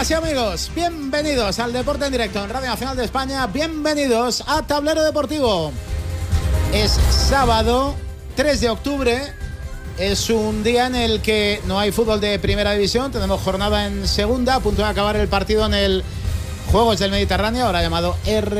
Amigas y amigos, bienvenidos al Deporte en Directo en Radio Nacional de España. Bienvenidos a Tablero Deportivo. Es sábado 3 de octubre. Es un día en el que no hay fútbol de primera división. Tenemos jornada en segunda. A punto de acabar el partido en el Juegos del Mediterráneo, ahora llamado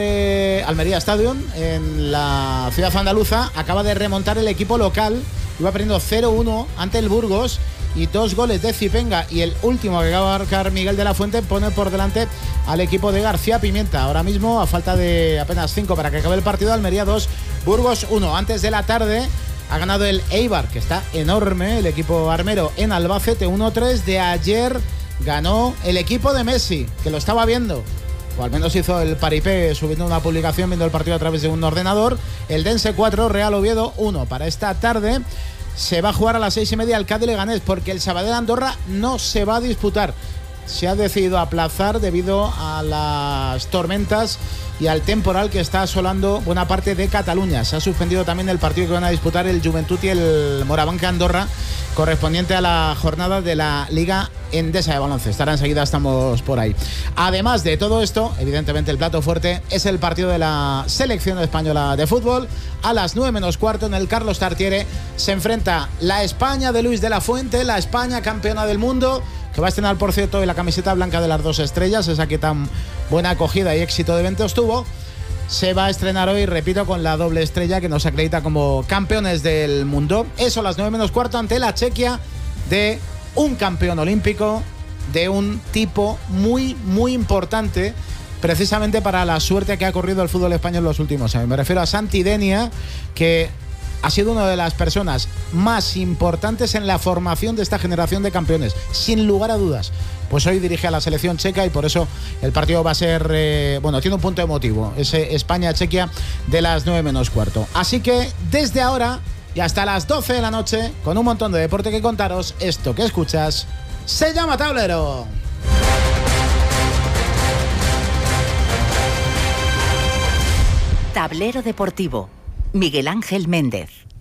Almería Stadium, en la ciudad andaluza. Acaba de remontar el equipo local. Iba perdiendo 0-1 ante el Burgos. Y 2 goles de Zipenga y el último que acaba de marcar Miguel de la Fuente pone por delante al equipo de García Pimienta. Ahora mismo, a falta de apenas 5 para que acabe el partido, Almería 2, Burgos 1. Antes de la tarde ha ganado el Eibar, que está enorme, el equipo armero en Albacete 1-3. De ayer ganó el equipo de Messi, que lo estaba viendo, o al menos hizo el paripé subiendo una publicación, viendo el partido a través de un ordenador. El Dense 4, Real Oviedo 1. Para esta tarde se va a jugar a las 6:30 el Cádiz Leganés, porque el Sabadell Andorra no se va a disputar. Se ha decidido aplazar debido a las tormentas y al temporal que está asolando buena parte de Cataluña. Se ha suspendido también el partido que van a disputar el Joventut y el Morabanca Andorra, correspondiente a la jornada de la Liga Endesa de Baloncesto. Ahora enseguida estamos por ahí. Además de todo esto, evidentemente el plato fuerte es el partido de la selección española de fútbol. A las 9:15 en el Carlos Tartiere se enfrenta la España de Luis de la Fuente, la España campeona del mundo, que va a estrenar, por cierto, la camiseta blanca de las 2 estrellas, esa que tan buena acogida y éxito de eventos tuvo. Se va a estrenar hoy, repito, con la doble estrella que nos acredita como campeones del mundo. Eso a las 9:15 ante la Chequia, de un campeón olímpico, de un tipo muy, muy importante, precisamente para la suerte que ha corrido el fútbol español en los últimos años. Me refiero a Santi Denia, que ha sido una de las personas más importantes en la formación de esta generación de campeones, sin lugar a dudas. Pues hoy dirige a la selección checa y por eso el partido va a ser, tiene un punto emotivo, ese España-Chequia de las 9:15. Así que desde ahora y hasta las 12 de la noche, con un montón de deporte que contaros, esto que escuchas se llama Tablero. Tablero Deportivo. Miguel Ángel Méndez.